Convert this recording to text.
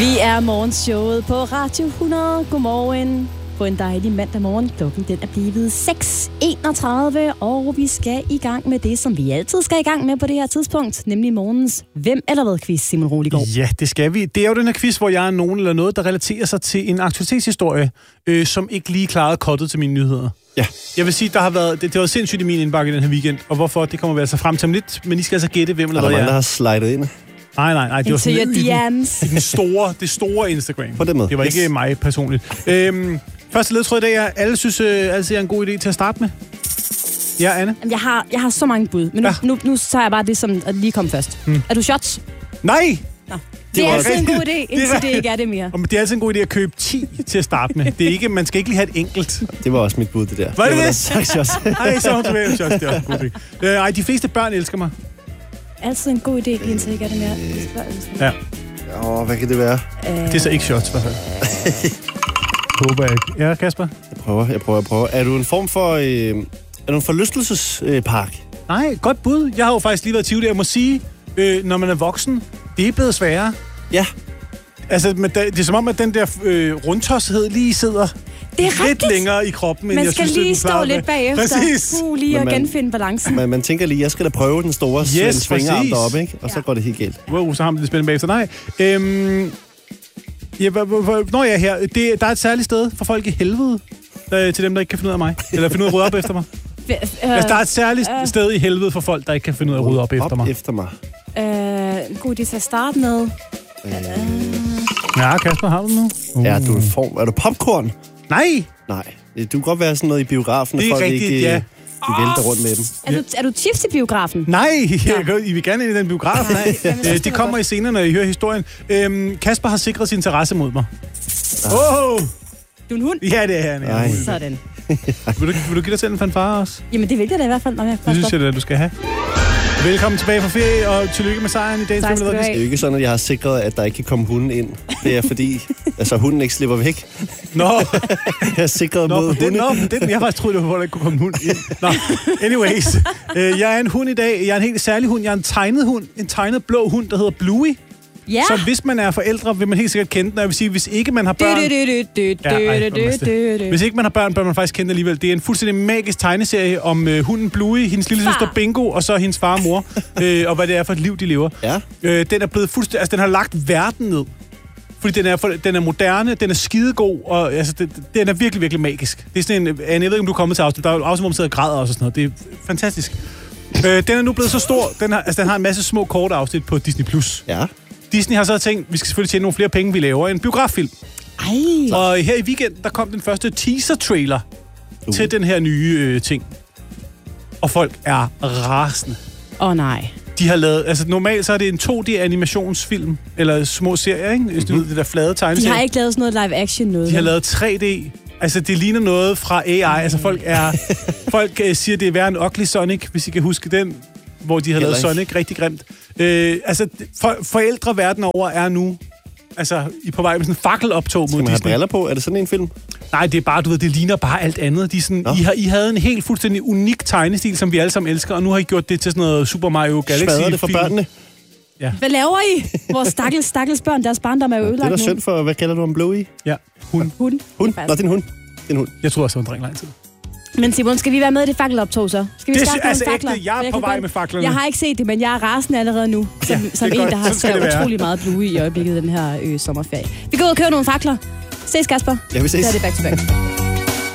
Vi er morgenshowet på Radio 100. Godmorgen på en dejlig mandag morgen. Klokken den er blevet 6:31, og vi skal i gang med det, som vi altid skal i gang med på det her tidspunkt, nemlig morgens Hvem eller hvad-quiz, Simon Roliggaard. Ja, det skal vi. Det er jo den her quiz, hvor jeg er nogen eller noget, der relaterer sig til en aktualitetshistorie, som ikke lige klarede kottet til mine nyheder. Ja. Jeg vil sige, det har været sindssygt i min indbakke den her weekend, og hvorfor, det kommer vi altså frem til om lidt, men I skal altså gætte, hvem eller hvad jeg er. Der har slidet ind. Nej, det var sådan DM's. det store Instagram. På den måde. Det var ikke mig personligt. Første ledtråd i dag er, alle synes altid er en god idé til at starte med. Ja, Anne? Jeg har så mange bud, men nu tager jeg bare det, som at lige kom først. Er du shots? Nej! Nå. Det er altid en god idé, indtil det ikke er det mere. Det er altid en god idé at købe 10 til at starte med. Det er ikke, man skal ikke lige have et enkelt. Det var også mit bud, det der. Var det? Nej, så var det shots. Det er også en god idé. De fleste børn elsker mig. Altid en god idé, indtil ikke er det mere. Ja. Hvad kan det være? Det er så ikke shots, i hvert fald. Håber jeg ikke. Ja, Kasper? Jeg prøver. Er du en form for... er du en forlystelsespark? Nej, godt bud. Jeg har jo faktisk lige været i Tivoli. Jeg må sige, når man er voksen, det er blevet sværere. Ja. Altså, det er som om, at den der rundtoshed lige sidder lidt længere i kroppen, end jeg synes, man skal lige stå lidt bagefter. Præcis. Lige at genfinde balancen. Man tænker lige, jeg skal da prøve den store svingarm deroppe, ikke? Og så går det helt galt. Wow, så har man det spændende bagefter. Nej. Når jeg er her, der er et særligt sted for folk i helvede, til dem, der ikke kan finde ud af mig. Eller finde ud af at rydde op efter mig. Altså, der er et særligt sted i helvede for folk, der ikke kan finde ud af at rydde op efter mig. God idé til at starte med. Ja, Kasper, har du nu? Er du en form? Er du popcorn? Nej. Du kan godt være sådan noget i biografen, det er folk rigtigt, ikke de vælter rundt med dem. Er du chips i biografen? Nej, I vil gerne ind i den biograf. Det kommer i senere, når I hører historien. Kasper har sikret sin terrasse mod mig. Du er en hund? Ja, det er han. Sådan. Vil du give dig selv en fanfare også? Jamen, det vil jeg da i hvert fald, når jeg det synes jeg, at du skal have. Velkommen tilbage fra ferie, og tillykke med sejren i dagens film. Det er jo ikke sådan, at jeg har sikret, at der ikke kan komme hunden ind. Det er fordi, hunden ikke slipper væk. Nå. Jeg har sikret mod hunde. Jeg faktisk troede, det var, hvor der ikke kunne komme hund ind. Nå, anyways. Jeg er en hund i dag. Jeg er en helt særlig hund. Jeg er en tegnet hund. En tegnet blå hund, der hedder Bluey. Ja. Så hvis man er forældre, vil man helt sikkert kende den. Og jeg vil sige, hvis ikke man har børn... Hvis ikke man har børn, bør man faktisk kende den alligevel. Det er en fuldstændig magisk tegneserie om hunden Bluey, hendes lille søster Bingo, og så hendes far og mor. Og hvad det er for et liv, de lever. Ja. Den er blevet fuldstændig... Altså, den har lagt verden ned. Fordi den er moderne, den er skidegod, og altså, den er virkelig, virkelig magisk. Det er sådan en... Jeg ved ikke, om du er kommet til afsnit. Der er jo afsnit, hvor man sidder og græder og sådan noget. Det er fantastisk. Den er nu blevet så stor. Den har en masse små korte afsnit på Disney+. Ja. Disney har så tænkt, vi skal selvfølgelig tjene nogle flere penge, vi laver en biograffilm. Ej. Og her i weekend, der kom den første teaser-trailer til den her nye ting. Og folk er rasende. Nej. De har lavet, altså normalt så er det en 2D-animationsfilm, eller små serier, ikke? Hvis du ved, det der flade tegneserie. De har ikke lavet sådan noget live-action noget. De har lavet 3D. Altså, det ligner noget fra AI. Altså, folk siger, det er værre en Ugly Sonic, hvis I kan huske den, hvor de har lavet Sonic rigtig grimt. Forældre verden over er nu på vej med sådan en fakkeloptog mod Disney. Skal man have briller på? Er det sådan en film? Nej, det er bare, du ved, det ligner bare alt andet. De er sådan, I havde en helt fuldstændig unik tegnestil, som vi alle sammen elsker, og nu har I gjort det til sådan noget Super Mario Galaxy. Smadrer det for børnene? Ja. Hvad laver I? Vores stakkels børn, deres barndom er jo ødelagt nu. Det er da synd for, hvad kalder du om Bluey? Ja, hund. Nå, det er en hund. Jeg tror også, det var en dreng lang tid. Men Simon, skal vi være med i det fakkeloptog så? Skal vi starte med fakler? Jeg er på vej med faklerne. Jeg har ikke set det, men jeg er rasende allerede nu. Som en, der har skrevet utrolig meget Bluey i øjeblikket den her sommerferie. Vi går ud og kører nogle fakler. Ses, Kasper. Ja, vi ses. Så er det back to back.